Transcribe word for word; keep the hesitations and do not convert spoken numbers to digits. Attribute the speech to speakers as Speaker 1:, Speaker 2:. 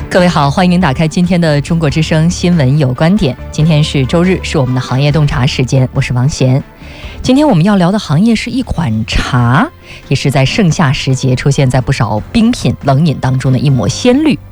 Speaker 1: 各位好，欢迎您打开今天的中国之声新闻有观点。今天是周日，是我们的行业洞察时间，我是王贤。今天我们要聊的行业是一款茶，也是在盛夏时节出现在不少冰品冷饮当中的一抹鲜绿。